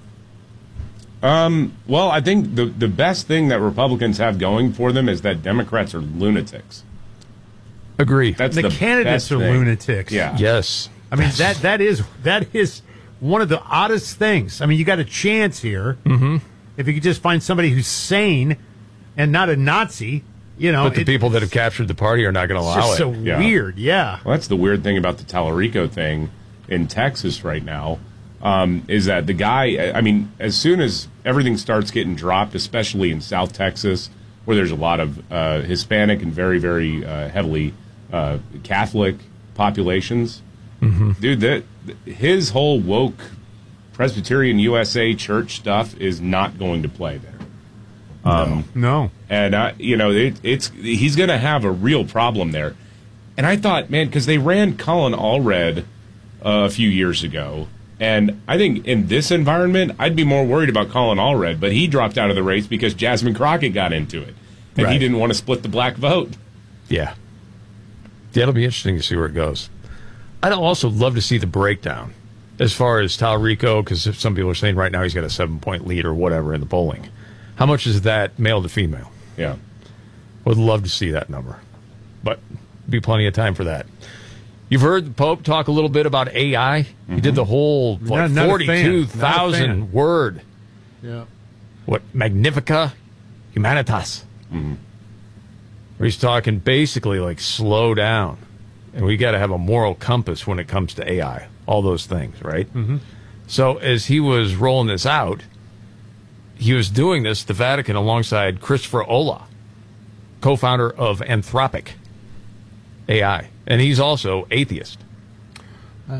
S17: Um, well, I think the, the best thing that Republicans have going for them is that Democrats are lunatics.
S15: Agree.
S16: That's the, the candidates are thing. lunatics.
S17: Yeah.
S15: Yes.
S16: I mean, that that is that is one of the oddest things. I mean, you got a chance here.
S15: Mm-hmm.
S16: If you could just find somebody who's sane and not a Nazi, you know.
S15: But the
S16: it,
S15: people that have captured the party are not going to allow
S16: it's just
S15: it.
S16: so
S17: yeah.
S16: weird, yeah.
S17: Well, that's the weird thing about the Tallarico thing in Texas right now, um, is that the guy, I mean, as soon as everything starts getting dropped, especially in South Texas, where there's a lot of uh, Hispanic and very, very uh, heavily uh, Catholic populations,
S15: mm-hmm.
S17: dude, that his whole woke Presbyterian U S A church stuff is not going to play there.
S16: Um, no, no.
S17: And uh, you know, it, it's he's going to have a real problem there. And I thought, man, because they ran Colin Allred uh, a few years ago, and I think in this environment, I'd be more worried about Colin Allred, but he dropped out of the race because Jasmine Crockett got into it, and
S15: right.
S17: he didn't want to split the black vote.
S15: Yeah. Yeah, it'll be interesting to see where it goes. I'd also love to see the breakdown as far as Tallarico, because some people are saying right now he's got a seven-point lead or whatever in the polling. How much is that male to female?
S17: Yeah.
S15: Would love to see that number. But be plenty of time for that. You've heard the Pope talk a little bit about A I. Mm-hmm. He did the whole like, forty-two thousand word.
S16: Yeah.
S15: What, Magnifica Humanitas.
S17: Mm-hmm.
S15: Where he's talking basically like slow down. And we got to have a moral compass when it comes to A I. All those things, right?
S16: Mm-hmm.
S15: So as he was rolling this out, he was doing this at the Vatican alongside Christopher Olah, co-founder of Anthropic A I. And he's also atheist.
S16: Oh.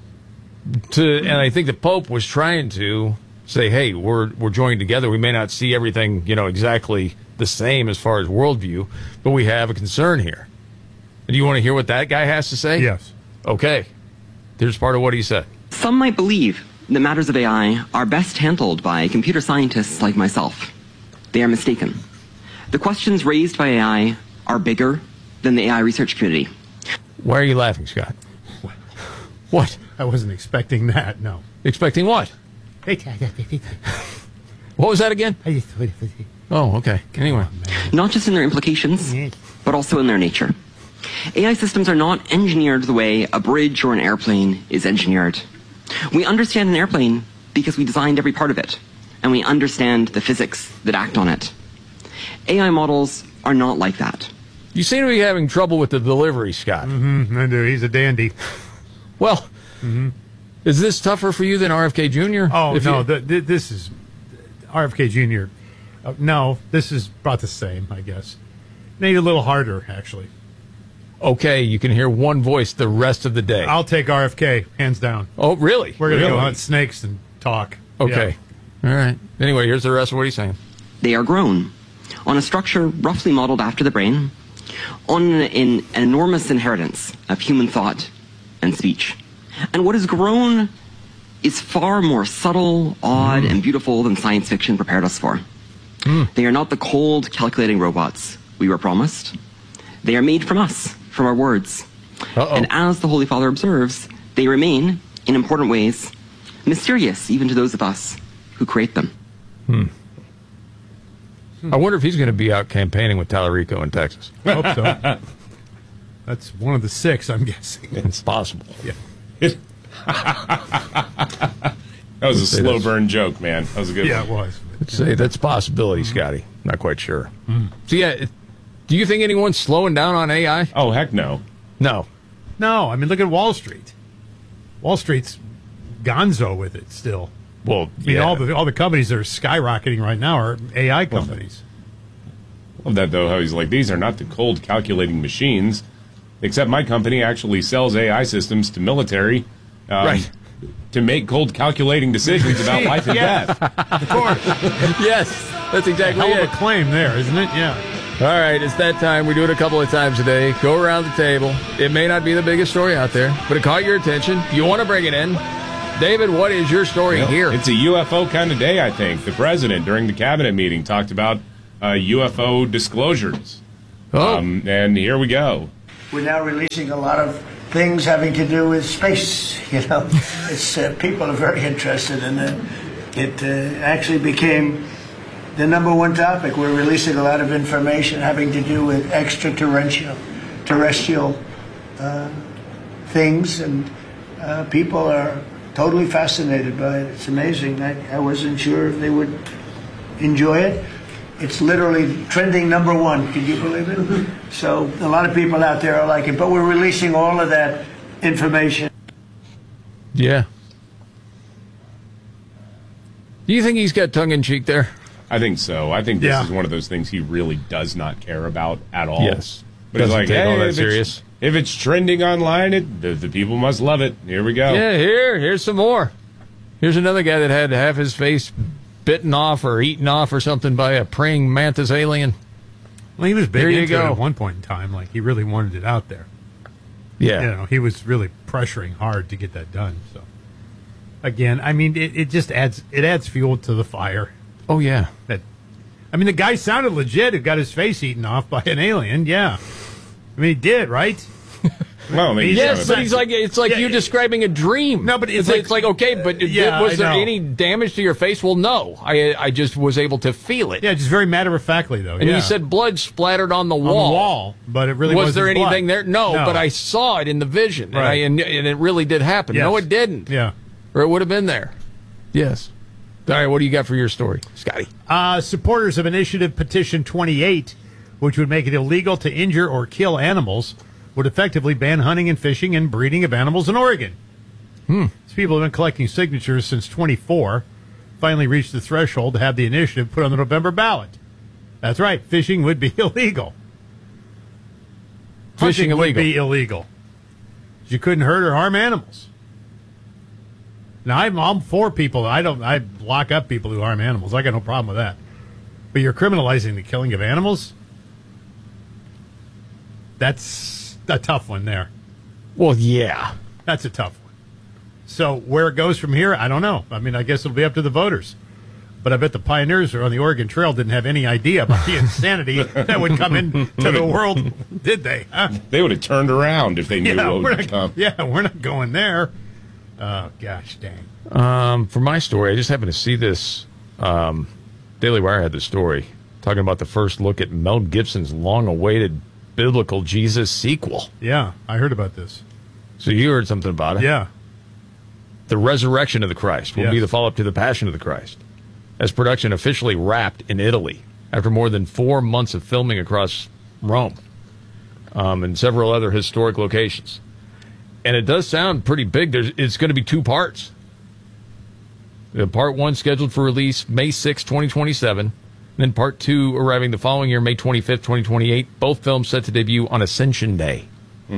S15: To, and I think the Pope was trying to say, hey, we're we're joined together. We may not see everything, you know, exactly the same as far as worldview, but we have a concern here. Do you want to hear what that guy has to say?
S16: Yes.
S15: Okay. Here's part of what he said.
S11: Some might believe that matters of A I are best handled by computer scientists like myself. They are mistaken. The questions raised by A I are bigger than the A I research community.
S15: Why are you laughing, Scott? What?
S16: I wasn't expecting that, no.
S15: Expecting what? What was that again? Oh, okay. Anyway.
S11: Not just in their implications, but also in their nature. A I systems are not engineered the way a bridge or an airplane is engineered. We understand an airplane because we designed every part of it, and we understand the physics that act on it. A I models are not like that.
S15: You seem to be having trouble with the delivery, Scott.
S16: Mm-hmm, I do. He's a dandy.
S15: Well,
S16: mm-hmm.
S15: Is this tougher for you than R F K Junior?
S16: Oh,
S15: if
S16: no,
S15: you...
S16: the, the, this is R F K Junior Uh, no, this is about the same, I guess. Maybe a little harder, actually.
S15: Okay, you can hear one voice the rest of the day.
S16: I'll take R F K, hands down.
S15: Oh, really?
S16: We're going to
S15: really?
S16: go hunt snakes and talk.
S15: Okay.
S16: Yeah.
S15: All right. Anyway, here's the rest of what he's saying.
S11: They are grown on a structure roughly modeled after the brain, on an, an enormous inheritance of human thought and speech. And what is grown is far more subtle, odd, mm. and beautiful than science fiction prepared us for. Mm. They are not the cold, calculating robots we were promised. They are made from us, from our words. Uh-oh. And as the Holy Father observes, they remain, in important ways, mysterious even to those of us who create them.
S15: Hmm. I wonder if he's going to be out campaigning with Tallarico in Texas.
S16: I hope so. That's one of the six, I'm guessing.
S15: It's possible.
S16: Yeah.
S17: That was a slow burn joke, man. That was a good
S16: yeah,
S17: one.
S16: Yeah, it was.
S15: Let's say that's a possibility, Scotty. Not quite sure. Mm. So, yeah, do you think anyone's slowing down on A I?
S17: Oh, heck no.
S15: No.
S16: No, I mean, look at Wall Street. Wall Street's gonzo with it still.
S15: Well,
S16: I mean,
S15: yeah.
S16: all the all the companies that are skyrocketing right now are A I companies.
S17: Love that, though, how he's like, these are not the cold calculating machines, except my company actually sells A I systems to military um,
S15: right.
S17: to make cold calculating decisions about life and
S16: yeah.
S17: death.
S16: Of course.
S15: Yes, that's exactly
S16: Hell
S15: it.
S16: of a claim there, isn't it? Yeah.
S15: All right, it's that time. We do it a couple of times a day. Go around the table. It may not be the biggest story out there, but it caught your attention. You want to bring it in. David, what is your story
S17: Well,
S15: here?
S17: It's a U F O kind of day, I think. The president, during the cabinet meeting, talked about uh, U F O disclosures.
S15: Oh.
S17: Um, and here we go.
S10: We're now releasing a lot of things having to do with space. You know, it's uh, people are very interested in it. It uh, actually became the number one topic. We're releasing a lot of information having to do with extraterrestrial, terrestrial uh, things, and uh, people are totally fascinated by it. It's amazing. I, I wasn't sure if they would enjoy it. It's literally trending number one. Can you believe it? So a lot of people out there are like it, but we're releasing all of that information.
S15: Yeah. Do you think he's got tongue-in-cheek there?
S17: I think so. I think this
S16: Yeah.
S17: is one of those things he really does not care about at all.
S15: Yes.
S17: But he's
S15: Doesn't
S17: like,
S15: take
S17: hey,
S15: all that
S17: if
S15: serious.
S17: It's, if it's trending online, it, the, the people must love it. Here we go.
S15: Yeah, here, here's some more. Here's another guy that had half his face bitten off or eaten off or something by a praying mantis alien.
S16: Well, he was big
S15: There you
S16: into it
S15: go.
S16: at one point in time. Like, he really wanted it out there.
S15: Yeah.
S16: You know, he was really pressuring hard to get that done. So, again, I mean, it, it just adds it adds fuel to the fire.
S15: Oh, yeah.
S16: That, I mean, the guy sounded legit. Who got his face eaten off by an alien? Yeah, I mean, he did, right?
S17: Well, I mean,
S15: Yes, but he's like it's like
S16: Yeah,
S15: you
S16: yeah.
S15: describing a dream.
S16: No, but it's
S15: it's,
S16: like-
S15: it's like okay, but did-
S16: Yeah,
S15: was
S16: I
S15: there
S16: know.
S15: any damage to your face? Well, no. I I just was able to feel it.
S16: Yeah, just very matter of factly though.
S15: And
S16: yeah.
S15: you said blood splattered on the
S16: on
S15: wall.
S16: the wall, but it really
S15: was
S16: wasn't
S15: there anything
S16: blood.
S15: there? No,
S16: No.
S15: but I saw it in the vision,
S16: Right.
S15: and, I, and it really did happen.
S16: Yes.
S15: No, it didn't.
S16: Yeah.
S15: Or it would have been there. Yes. All right, what do you got for your story, Scotty?
S16: Uh, supporters of Initiative Petition twenty-eight, which would make it illegal to injure or kill animals, would effectively ban hunting and fishing and breeding of animals in Oregon.
S15: Hmm.
S16: These people have been collecting signatures since twenty-four, finally reached the threshold to have the initiative put on the November ballot. That's right, fishing would be illegal.
S15: Fishing
S16: Hunting
S15: illegal.
S16: would be illegal. You couldn't hurt or harm animals. Now, I'm, I'm for people. I don't. I lock up people who harm animals. I got no problem with that. But you're criminalizing the killing of animals. That's a tough one there.
S15: Well, yeah.
S16: That's a tough one. So where it goes from here, I don't know. I mean, I guess it'll be up to the voters. But I bet the pioneers on the Oregon Trail didn't have any idea about the insanity that would come into the world, did they? Huh?
S17: They would have turned around if they knew
S16: Yeah,
S17: what
S16: we're
S17: would
S16: not,
S17: come.
S16: yeah, we're not going there. Oh, gosh dang.
S15: Um, for my story, I just happened to see this. Um, Daily Wire had this story talking about the first look at Mel Gibson's long-awaited biblical Jesus sequel.
S16: Yeah, I heard about this.
S15: So you heard something about it?
S16: Yeah.
S15: The Resurrection of the Christ will
S16: Yes.
S15: be the follow-up to the Passion of the Christ, as production officially wrapped in Italy after more than four months of filming across Rome um, and several other historic locations. And it does sound pretty big. There's, it's going to be two parts. The part one scheduled for release May sixth, twenty twenty-seven. And then part two arriving the following year, May twenty-fifth, twenty twenty-eight. Both films set to debut on Ascension Day, hmm.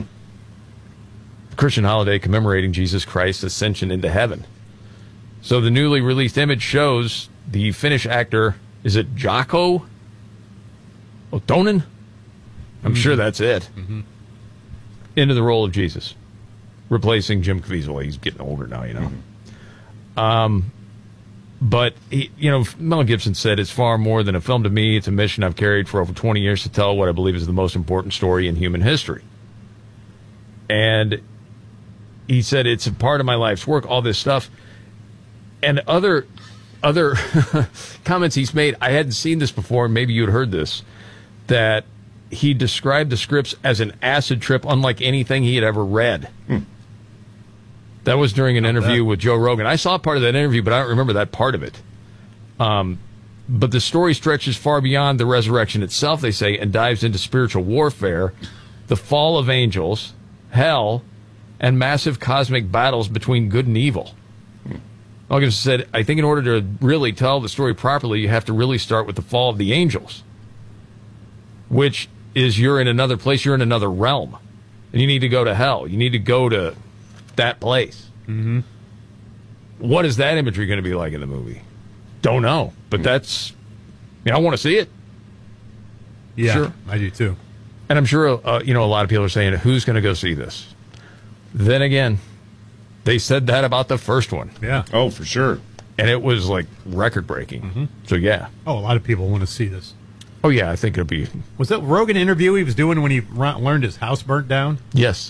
S15: the Christian holiday commemorating Jesus Christ's ascension into heaven. So the newly released image shows the Finnish actor, is it Jaakko Otonen? I'm mm-hmm. sure that's it.
S16: Mm-hmm.
S15: Into the role of Jesus, replacing Jim Caviezel. He's getting older now, you know. Mm-hmm. Um, but, he, you know, Mel Gibson said, it's far more than a film to me. It's a mission I've carried for over twenty years to tell what I believe is the most important story in human history. And he said, it's a part of my life's work, all this stuff. And other other comments he's made, I hadn't seen this before, maybe you'd heard this, that he described the scripts as an acid trip unlike anything he had ever read. Hmm. That was during an Not interview that. with Joe Rogan. I saw part of that interview, but I don't remember that part of it. Um, but the story stretches far beyond the resurrection itself, they say, and dives into spiritual warfare, the fall of angels, hell, and massive cosmic battles between good and evil. Mel Gibson said, I think in order to really tell the story properly, you have to really start with the fall of the angels, which is you're in another place, you're in another realm, and you need to go to hell. You need to go to that place.
S16: Mm-hmm.
S15: What is that imagery going to be like in the movie? Don't know, but that's, you know, I want to see it.
S16: Yeah,
S15: sure.
S16: I do too.
S15: And I'm sure, uh, you know, a lot of people are saying, who's going to go see this? Then again, they said that about the first one.
S16: Yeah.
S17: Oh, for sure.
S15: And it was like record breaking.
S16: Mm-hmm.
S15: So, yeah.
S16: Oh, a lot of people want to see this.
S15: Oh, yeah, I think it'll be.
S16: Was that Rogan interview he was doing when he ra- learned his house burnt down?
S15: Yes.